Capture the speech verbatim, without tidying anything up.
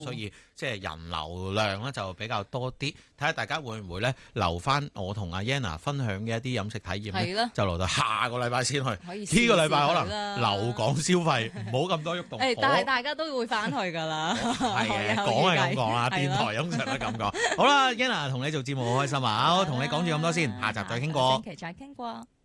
所以即係人流量咧就比較多啲。睇下大家會唔會咧留翻我同阿 Yana 分享嘅一啲飲食體驗咧，就留到下個禮拜先去。呢個禮拜可能留港消費，唔好咁多喐動。 誒，但係大家都會翻去㗎啦。 係嘅，講係咁講啦，電台通常都咁講。好啦，Yana 同你做節目好開心啊！我同你講住咁多先，下集再傾過。 下星期再傾過。